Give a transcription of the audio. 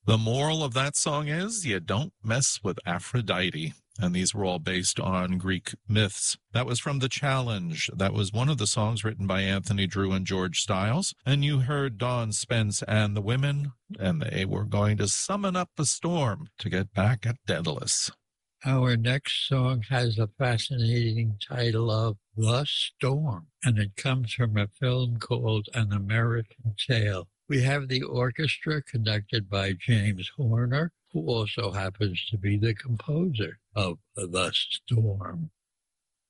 The moral of that song is you don't mess with Aphrodite. And these were all based on Greek myths. That was from The Challenge. That was one of the songs written by Anthony Drew and George Stiles. And you heard Dawn Spence and the Women, and they were going to summon up a storm to get back at Daedalus. Our next song has a fascinating title of The Storm, and it comes from a film called An American Tale. We have the orchestra conducted by James Horner, who also happens to be the composer of The Storm.